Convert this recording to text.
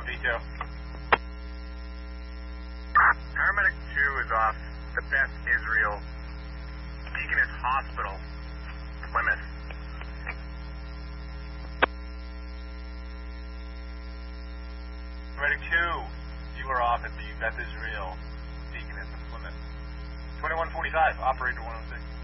detail. Paramedic 2 is off the Beth Israel Deaconess Hospital, Plymouth. Paramedic 2, you are off at the Beth Israel Deaconess of Plymouth. 2145, operator 106.